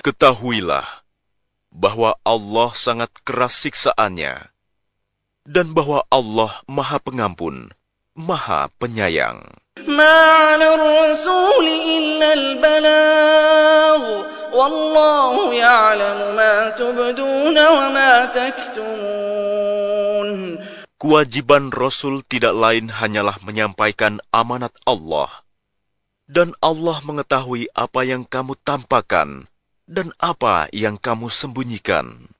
Ketahuilah bahwa Allah sangat keras siksaannya, dan bahwa Allah Maha Pengampun, Maha Penyayang. ما على الرسول إلا البلاغ والله يعلم ما تبدون وما تكتمون. Kewajiban Rasul tidak lain hanyalah menyampaikan amanat Allah, dan Allah mengetahui apa yang kamu tampakkan dan apa yang kamu sembunyikan.